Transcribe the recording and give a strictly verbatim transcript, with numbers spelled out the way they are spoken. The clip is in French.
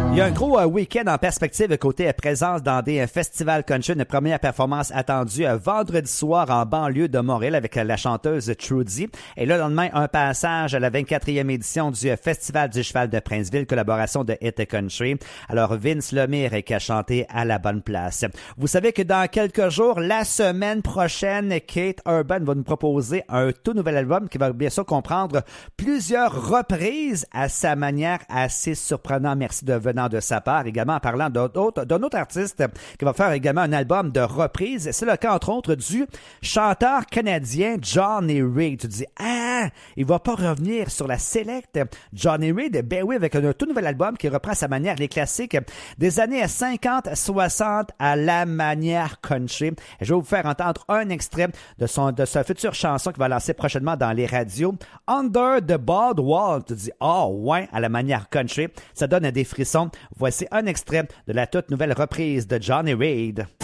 Il y a un gros euh, week-end en perspective côté euh, présence dans des euh, festivals country. Une première performance attendue euh, vendredi soir en banlieue de Montréal avec euh, la chanteuse Trudy. Et le lendemain, un passage à la vingt-quatrième édition du euh, Festival du Cheval de Princeville, collaboration de Hit Country. Alors Vince Lemire qui a chanté à la bonne place. Vous savez que dans quelques jours, la semaine prochaine, Kate Urban va nous proposer un tout nouvel album qui va bien sûr comprendre plusieurs reprises à sa manière assez surprenante. Merci de venir de sa part, également en parlant d'un autre, d'un autre artiste qui va faire également un album de reprise. C'est le cas, entre autres, du chanteur canadien Johnny Reid. Tu dis, ah, il va pas revenir sur la Select. Johnny Reid, ben oui, avec un tout nouvel album qui reprend à sa manière les classiques des années cinquante soixante à la manière country. Je vais vous faire entendre un extrait de son, de sa future chanson qu'il va lancer prochainement dans les radios. Under the Bald Wall. Tu dis, oh, ouais, à la manière country. Ça donne des frissons. Voici un extrait de la toute nouvelle reprise de Johnny Reid.